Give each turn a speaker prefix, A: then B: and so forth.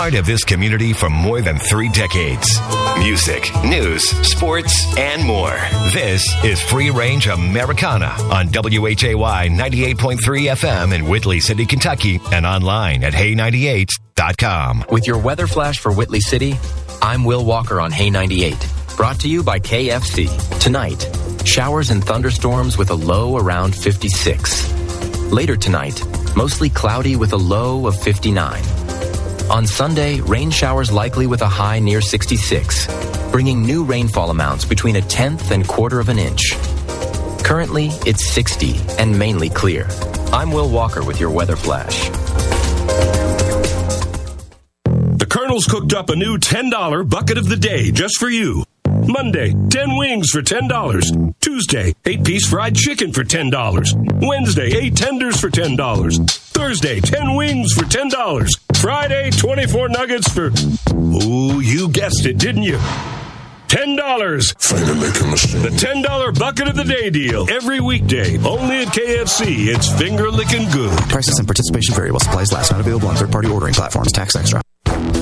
A: part of this community for more than 3 decades. Music, news, sports, and more. This is Free Range Americana on WHAY 98.3 FM in Whitley City, Kentucky, and online at Hay98.com.
B: With your weather flash for Whitley City, I'm Will Walker on Hay 98. Brought to you by KFC. Tonight, showers and thunderstorms with a low around 56. Later tonight, mostly cloudy with a low of 59. On Sunday, rain showers likely with a high near 66, bringing new rainfall amounts between 1/10 and 1/4 of an inch. Currently, it's 60 and mainly clear. I'm Will Walker with your weather flash.
C: The Colonel's cooked up a new $10 bucket of the day just for you. Monday, 10 wings for $10. Tuesday, 8-piece fried chicken for $10. Wednesday, 8 tenders for $10. Thursday, 10 wings for $10. Friday, 24 nuggets for... Oh, you guessed it, didn't you? $10.
D: Finger licking machine.
C: The $10 bucket of the day deal. Every weekday, only at KFC. It's finger licking good.
E: Prices and participation vary while supplies last. Not available on third-party ordering platforms. Tax extra.